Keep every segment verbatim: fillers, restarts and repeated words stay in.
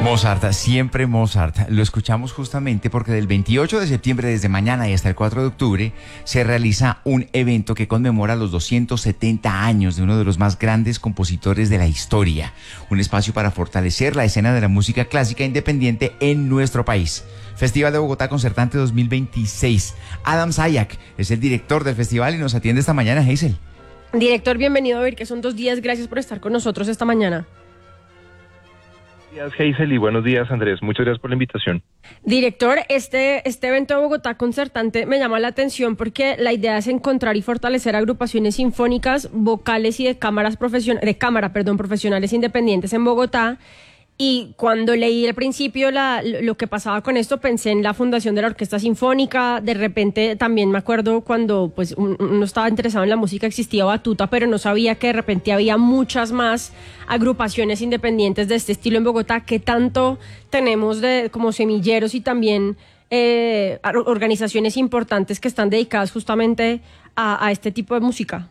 Mozart, siempre Mozart. Lo escuchamos justamente porque del veintiocho de septiembre, desde mañana y hasta el cuatro de octubre, se realiza un evento que conmemora los doscientos setenta años de uno de los más grandes compositores de la historia. Un espacio para fortalecer la escena de la música clásica independiente en nuestro país. Festival de Bogotá Concertante dos mil veintiséis. Adam Sayak es el director del festival y nos atiende esta mañana, Hazel. Director, bienvenido a Ver que son dos días. Gracias por estar con nosotros esta mañana. Buenos días, Hazel, y buenos días, Andrés. Muchas gracias por la invitación. Director, este, este evento de Bogotá Concertante me llama la atención porque la idea es encontrar y fortalecer agrupaciones sinfónicas, vocales y de cámaras profesionales, de cámara, perdón, profesionales independientes en Bogotá. Y cuando leí al principio la, lo que pasaba con esto, pensé en la fundación de la Orquesta Sinfónica. De repente también me acuerdo cuando pues uno estaba interesado en la música, existía Batuta, pero no sabía que de repente había muchas más agrupaciones independientes de este estilo en Bogotá. ¿Qué tanto tenemos de como semilleros y también eh, organizaciones importantes que están dedicadas justamente a, a este tipo de música?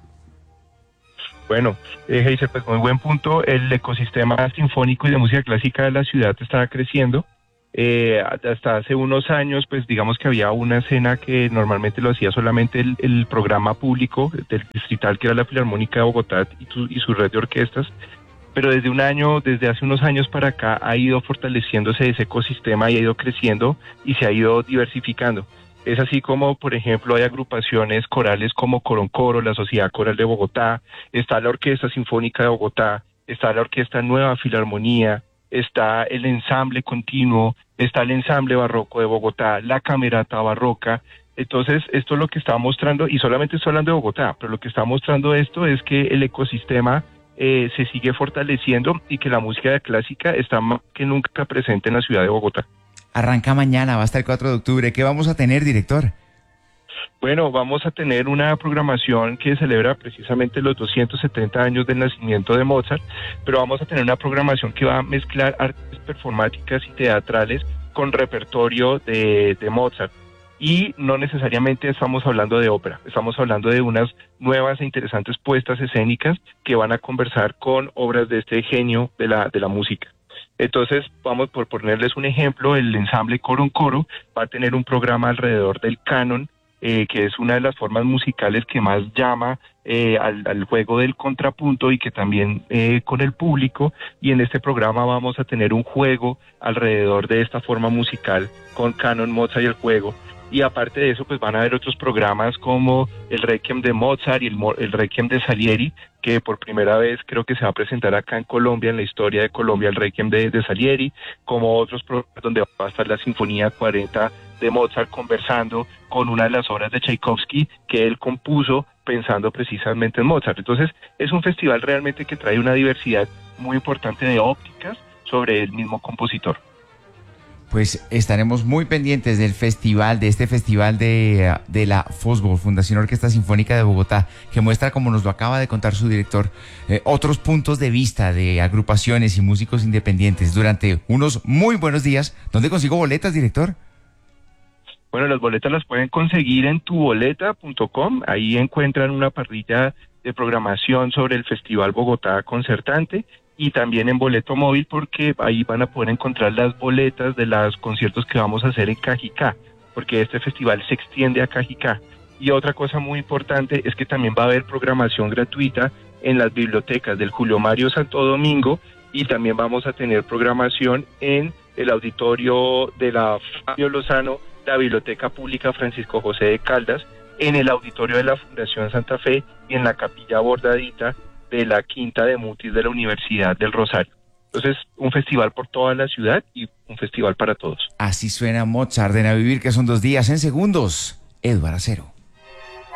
Bueno, eh, Hazel, pues muy buen punto. El ecosistema sinfónico y de música clásica de la ciudad está creciendo. Eh, hasta hace unos años, pues digamos que había una escena que normalmente lo hacía solamente el, el programa público del distrital, que era la Filarmónica de Bogotá y, tu, y su red de orquestas. Pero desde un año, desde hace unos años para acá, ha ido fortaleciéndose ese ecosistema y ha ido creciendo y se ha ido diversificando. Es así como, por ejemplo, hay agrupaciones corales como Coroncoro, la Sociedad Coral de Bogotá, está la Orquesta Sinfónica de Bogotá, está la Orquesta Nueva Filarmonía, está el Ensamble Continuo, está el Ensamble Barroco de Bogotá, la Camerata Barroca. Entonces, esto es lo que está mostrando, y solamente estoy hablando de Bogotá, pero lo que está mostrando esto es que el ecosistema eh, se sigue fortaleciendo y que la música clásica está más que nunca presente en la ciudad de Bogotá. Arranca mañana, va hasta el cuatro de octubre. ¿Qué vamos a tener, director? Bueno, vamos a tener una programación que celebra precisamente los doscientos setenta años del nacimiento de Mozart, pero vamos a tener una programación que va a mezclar artes performáticas y teatrales con repertorio de, de Mozart. Y no necesariamente estamos hablando de ópera, estamos hablando de unas nuevas e interesantes puestas escénicas que van a conversar con obras de este genio de la, de la música. Entonces, vamos por ponerles un ejemplo, el ensamble Coroncoro va a tener un programa alrededor del canon, eh, que es una de las formas musicales que más llama eh, al, al juego del contrapunto y que también eh, con el público, y en este programa vamos a tener un juego alrededor de esta forma musical con canon, Mozart y el juego. Y aparte de eso, pues van a haber otros programas como el Requiem de Mozart y el, el Requiem de Salieri, que por primera vez creo que se va a presentar acá en Colombia, en la historia de Colombia, el Requiem de, de Salieri, como otros programas donde va a estar la Sinfonía cuarenta de Mozart conversando con una de las obras de Tchaikovsky que él compuso pensando precisamente en Mozart. Entonces, es un festival realmente que trae una diversidad muy importante de ópticas sobre el mismo compositor. Pues estaremos muy pendientes del festival, de este festival de, de la FOSBO, Fundación Orquesta Sinfónica de Bogotá, que muestra, como nos lo acaba de contar su director, eh, otros puntos de vista de agrupaciones y músicos independientes durante unos muy buenos días. ¿Dónde consigo boletas, director? Bueno, las boletas las pueden conseguir en tu boleta punto com. Ahí encuentran una parrilla de programación sobre el Festival Bogotá Concertante, y también en Boleto Móvil, porque ahí van a poder encontrar las boletas de los conciertos que vamos a hacer en Cajicá, porque este festival se extiende a Cajicá. Y otra cosa muy importante es que también va a haber programación gratuita en las bibliotecas del Julio Mario Santo Domingo, y también vamos a tener programación en el auditorio de la Fabio Lozano, la Biblioteca Pública Francisco José de Caldas, en el auditorio de la Fundación Santa Fe y en la Capilla Bordadita de la Quinta de Mutis de la Universidad del Rosario. Entonces, un festival por toda la ciudad y un festival para todos. Así suena Mozart en A Vivir, que son dos días. En segundos, Eduardo Acero.